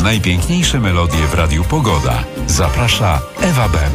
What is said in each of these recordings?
Najpiękniejsze melodie w Radiu Pogoda. Zaprasza Ewa Bem.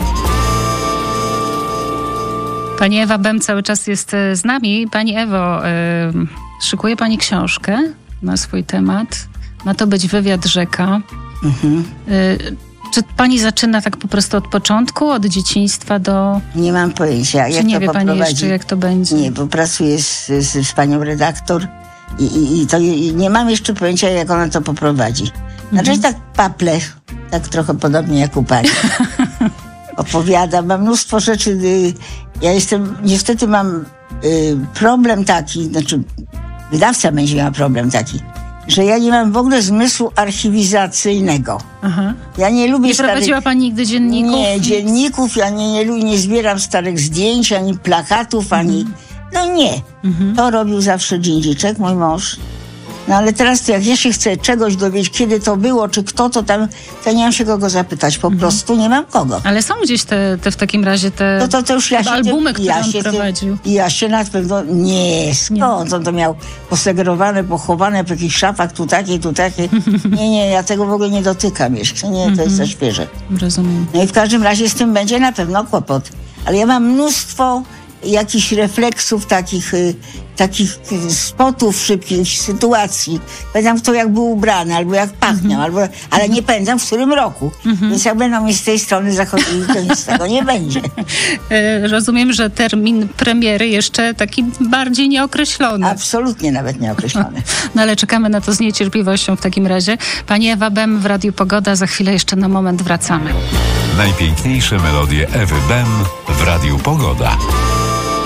Pani Ewa Bem cały czas jest z nami. Pani Ewo, szykuje Pani książkę na swój temat. Ma to być wywiad rzeka. Czy Pani zaczyna tak po prostu od początku, od dzieciństwa do... Nie mam pojęcia, jak nie to wie poprowadzi. Pani jeszcze, jak to będzie? Nie, bo pracuję z panią redaktor i nie mam jeszcze pojęcia, jak ona to poprowadzi. Znaczy tak paple, tak trochę podobnie jak u pani. Opowiadam, mam mnóstwo rzeczy. Ja niestety mam problem taki, znaczy wydawca będzie miał problem taki, że ja nie mam w ogóle zmysłu archiwizacyjnego. Aha. Ja nie lubię Nie prowadziła Pani nigdy dzienników? Nie, dzienników, ja nie zbieram starych zdjęć, ani plakatów, ani... No nie. To robił zawsze Dziedziczek, mój mąż. No ale teraz to jak ja się chcę czegoś dowiedzieć, kiedy to było, czy kto to tam, to nie mam się kogo zapytać. Po prostu nie mam kogo. Ale są gdzieś te w takim razie te No to już albumy, które on prowadził. Ja się na pewno... Nie, skąd? On to miał posegregowane, pochowane w jakichś szafach, tu takie. Nie, ja tego w ogóle nie dotykam jeszcze. Nie, to jest za świeże. Rozumiem. No i w każdym razie z tym będzie na pewno kłopot. Ale ja mam mnóstwo jakichś refleksów, takich spotów szybkich, sytuacji. Pamiętam, kto jak był ubrany, albo jak pachniał, ale nie pamiętam, w którym roku. Więc jak będą mi z tej strony zachodzili, to nic z tego nie będzie. Rozumiem, że termin premiery jeszcze taki bardziej nieokreślony. Absolutnie nawet nieokreślony. No ale czekamy na to z niecierpliwością w takim razie. Pani Ewa Bem w Radiu Pogoda. Za chwilę jeszcze na moment wracamy. Najpiękniejsze melodie Ewy Bem w Radiu Pogoda.